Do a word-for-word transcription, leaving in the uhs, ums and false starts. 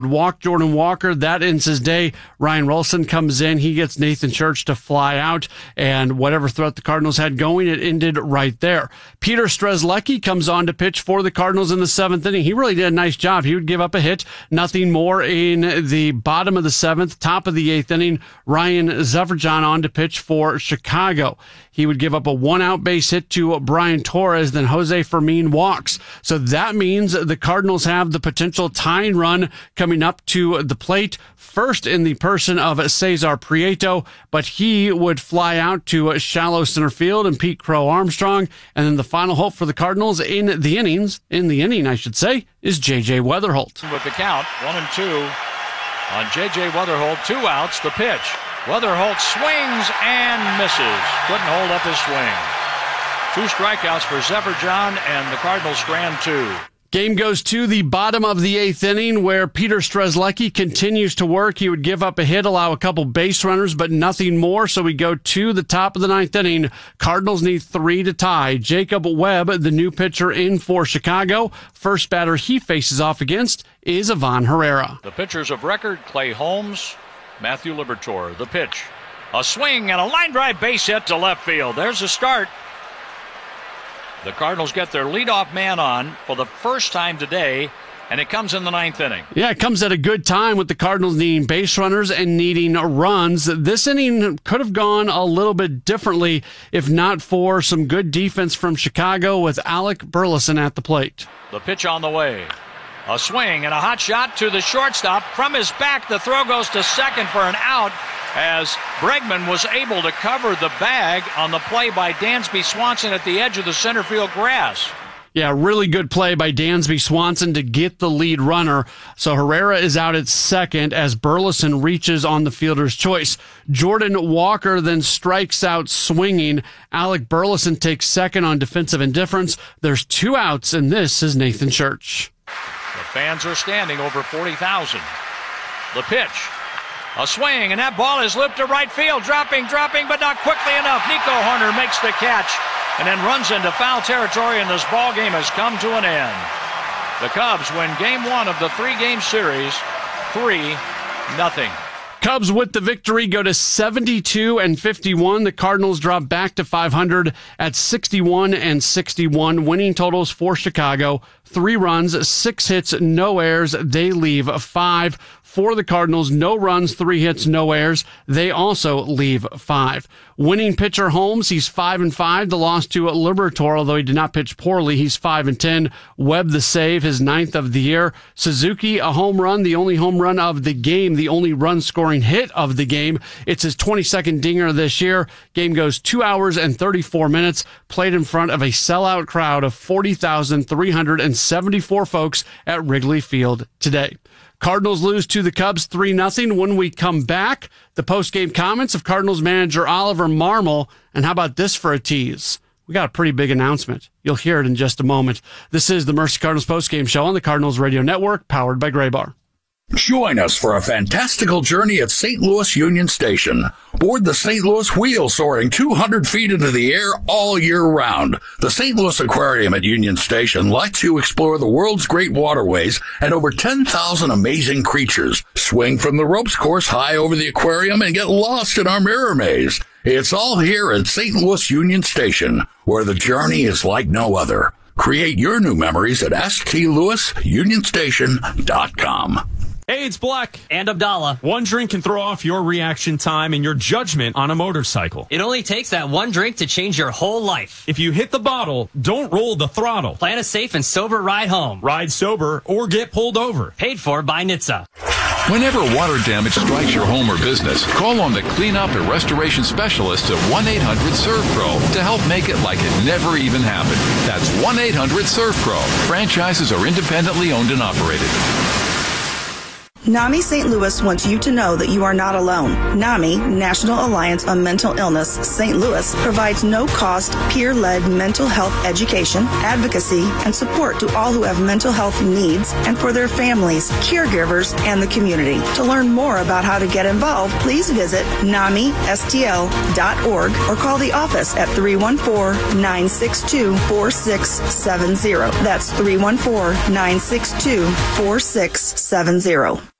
walk Jordan Walker. That ends his day. Ryan Rolston comes in. He gets Nathan Church to fly out, and whatever threat the Cardinals had going, it ended right there. Peter Strzelecki comes on to pitch for the Cardinals in the seventh inning. He really did a nice job. He would give up a hit, nothing more in the bottom of the seventh, top of the eighth inning. Ryan Zefferjon on to pitch for Chicago. He would give up a one-out base hit to Brian Torres, then Jose Fermin walks. So that means the Cardinals have the potential tying run coming up to the plate, first in the person of Cesar Prieto, but he would fly out to shallow center field and Pete Crow Armstrong. And then the final hope for the Cardinals in the innings, in the inning, I should say, is J J Weatherholt. With the count, one and two on J J Weatherholt, two outs, the pitch. Weatherholt swings and misses. Couldn't hold up his swing. Two strikeouts for Zefferjon, and the Cardinals strand two. Game goes to the bottom of the eighth inning where Peter Strzelecki continues to work. He would give up a hit, allow a couple base runners, but nothing more. So we go to the top of the ninth inning. Cardinals need three to tie. Jacob Webb, the new pitcher in for Chicago. First batter he faces off against is Ivan Herrera. The pitchers of record, Clay Holmes, Matthew Liberatore. The pitch. A swing and a line drive base hit to left field. There's a start. The Cardinals get their leadoff man on for the first time today, and it comes in the ninth inning. Yeah, it comes at a good time with the Cardinals needing base runners and needing runs. This inning could have gone a little bit differently if not for some good defense from Chicago with Alec Burleson at the plate. The pitch on the way. A swing and a hot shot to the shortstop. From his back, the throw goes to second for an out as Bregman was able to cover the bag on the play by Dansby Swanson at the edge of the center field grass. Yeah, really good play by Dansby Swanson to get the lead runner. So Herrera is out at second as Burleson reaches on the fielder's choice. Jordan Walker then strikes out swinging. Alec Burleson takes second on defensive indifference. There's two outs, and this is Nathan Church. The fans are standing, over forty thousand. The pitch. A swing, and that ball is looped to right field. Dropping, dropping, but not quickly enough. Nico Horner makes the catch and then runs into foul territory, and this ball game has come to an end. The Cubs win game one of the three-game series, three nothing. Cubs with the victory go to seventy-two and fifty-one. The Cardinals drop back to five hundred at sixty-one and sixty-one. Winning totals for Chicago: three runs, six hits, no errors. They leave five. For the Cardinals, no runs, three hits, no errors. They also leave five. Winning pitcher Holmes, he's five and five. The loss to Liberatore, although he did not pitch poorly, he's five and ten. Webb the save, his ninth of the year. Suzuki, a home run, the only home run of the game, the only run-scoring hit of the game. It's his twenty-second dinger this year. Game goes two hours and thirty-four minutes. Played in front of a sellout crowd of forty thousand three hundred seventy-four folks at Wrigley Field today. Cardinals lose to the Cubs three nothing. When we come back, the post-game comments of Cardinals manager Oliver Marmol. And how about this for a tease? We got a pretty big announcement. You'll hear it in just a moment. This is the Mercy Cardinals post-game show on the Cardinals Radio Network, powered by Gray Bar. Join us for a fantastical journey at Saint Louis Union Station. Board the Saint Louis Wheel, soaring two hundred feet into the air all year round. The Saint Louis Aquarium at Union Station lets you explore the world's great waterways and over ten thousand amazing creatures. Swing from the ropes course high over the aquarium and get lost in our mirror maze. It's all here at Saint Louis Union Station, where the journey is like no other. Create your new memories at s t louis union station dot com. Hey, it's Black. And Abdallah. One drink can throw off your reaction time and your judgment on a motorcycle. It only takes that one drink to change your whole life. If you hit the bottle, don't roll the throttle. Plan a safe and sober ride home. Ride sober or get pulled over. Paid for by N H T S A. Whenever water damage strikes your home or business, call on the cleanup and restoration specialists at one eight hundred serve pro to help make it like it never even happened. That's one eight hundred serve pro. Franchises are independently owned and operated. NAMI Saint Louis wants you to know that you are not alone. NAMI, National Alliance on Mental Illness, Saint Louis, provides no-cost, peer-led mental health education, advocacy, and support to all who have mental health needs and for their families, caregivers, and the community. To learn more about how to get involved, please visit nami s t l dot org or call the office at three one four, nine six two, four six seven zero. That's three one four, nine six two, four six seven zero.